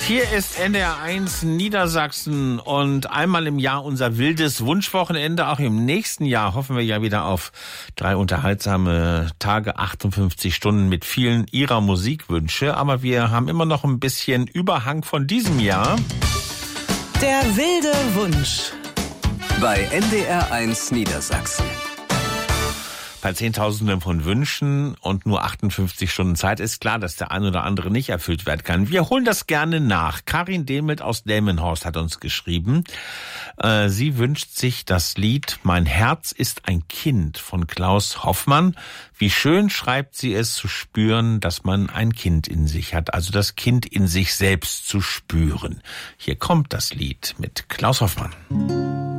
Hier ist NDR1 Niedersachsen und einmal im Jahr unser wildes Wunschwochenende. Auch im nächsten Jahr hoffen wir ja wieder auf 3 unterhaltsame Tage, 58 Stunden mit vielen Ihrer Musikwünsche. Aber wir haben immer noch ein bisschen Überhang von diesem Jahr. Der wilde Wunsch. Bei NDR1 Niedersachsen. Bei Zehntausenden von Wünschen und nur 58 Stunden Zeit ist klar, dass der ein oder andere nicht erfüllt werden kann. Wir holen das gerne nach. Karin Demelt aus Delmenhorst hat uns geschrieben. Sie wünscht sich das Lied Mein Herz ist ein Kind von Klaus Hoffmann. Wie schön, schreibt sie es, zu spüren, dass man ein Kind in sich hat. Also das Kind in sich selbst zu spüren. Hier kommt das Lied mit Klaus Hoffmann.